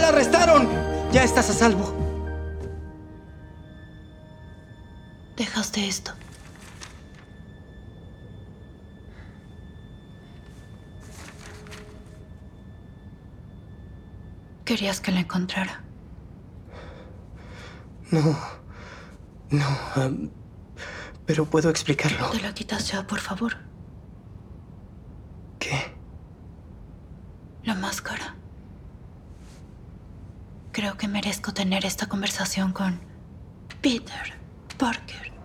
la arrestaron! Ya estás a salvo. Dejaste esto. Querías que la encontrara. No. No. Pero puedo explicarlo. ¿Te la quitas ya, por favor? ¿Qué? La máscara. Creo que merezco tener esta conversación con Peter Parker.